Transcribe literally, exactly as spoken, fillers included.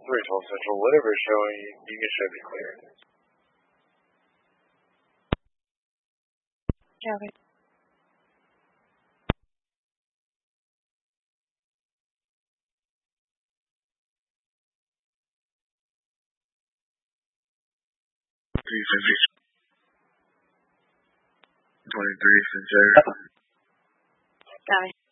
three twelve Central, whatever is showing, you can show me clear. Copy. twenty-three, Sinclair. Copy.